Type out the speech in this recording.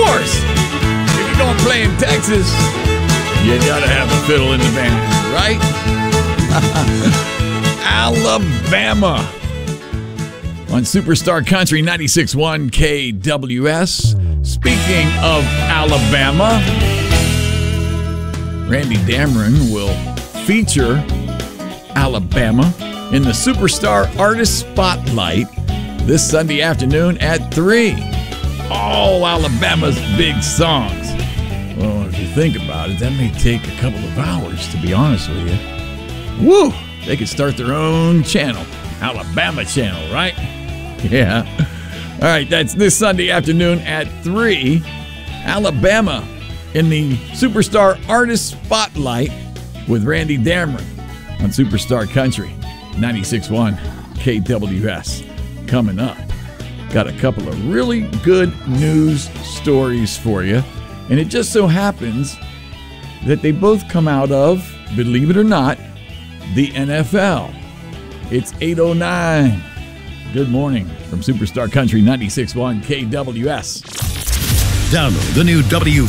course. If you're going to play in Texas, you got to have a fiddle in the band, right? Alabama on Superstar Country 96.1 KWS. Speaking of Alabama, Randy Dameron will feature Alabama in the Superstar Artist Spotlight this Sunday afternoon at 3. All Alabama's big songs. Well, if you think about it, that may take a couple of hours, to be honest with you. Woo! They could start their own channel. Alabama channel, right? Yeah. All right, that's this Sunday afternoon at 3. Alabama in the Superstar Artist Spotlight with Randy Dameron on Superstar Country 96.1 KWS. Coming up, got a couple of really good news stories for you. And it just so happens that they both come out of, believe it or not, the NFL. It's 8:09. Good morning from Superstar Country 96.1 KWS. Download the new